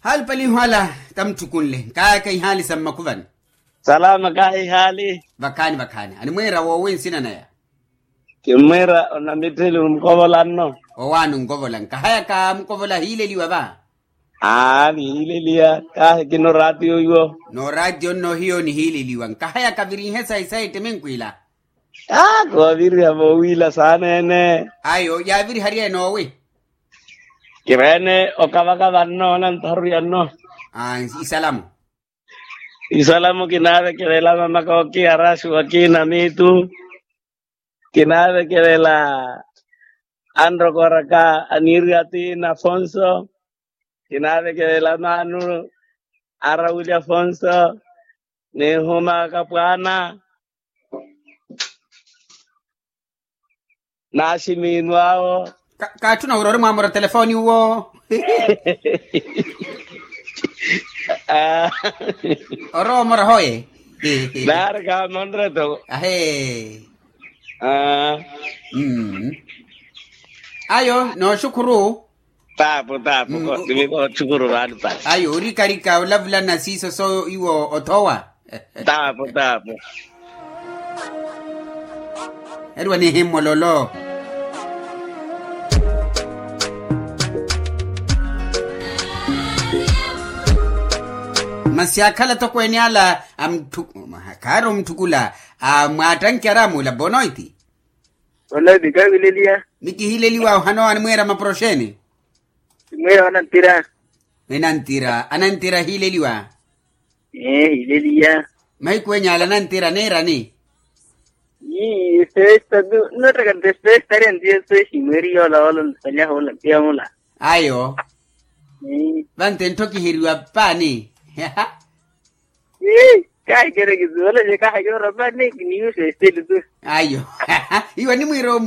hal pali wala tamtukunle kai hali samma kuvan salama kai hali bakani ani mwera wo wensina naya kimera ona miteli mkovolanno o wanu ngovolan kahaya ka mkovola hile liwa ba ni hile liya ka kino radio yo no radio no hiyo ni hile liwa kahaya ka virinhesa isai temenkuila ko viri amo wila sana ene ayo ya viri hariya no we kirene okavaka vanno nan tharuyanno isalamu kinave kelela mama ko ki arasu akina mitu kinave kelela andro koraka anirgati na Afonso kinave kelela manu Arauli Afonso ne homa kapana nashimi nwao ka tuna urore mwamura telefoni uo oro mora hoye larga mondre to ayo no shukuru tapo ko dimi ko shukuru radu pa ayo rika ulavula na siso so iwo otowa tapo erwa ni himololo Masiakala to kweni ala karo mtukula mwatankera mula bonoiti wala diga vilelia miki hileliwa hano anmwera maprosheni mwera anantira hileliwa hilelia mai kwenya ala nantira nera ni festa du no tragan de festa en 10 so himeri hola sanya hola piamula ayo vante ntoki hiriwa pani kai kere kizola je kai kero rabani news este du ayo iwa ni mwiro